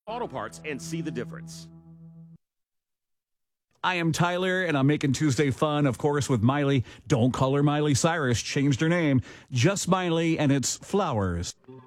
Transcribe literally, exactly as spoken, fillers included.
Auto Parts and see the difference. I am Tyler, and I'm making Tuesday fun, of course, with Miley. Don't call her Miley Cyrus. Changed her name. Just Miley, and it's Flowers.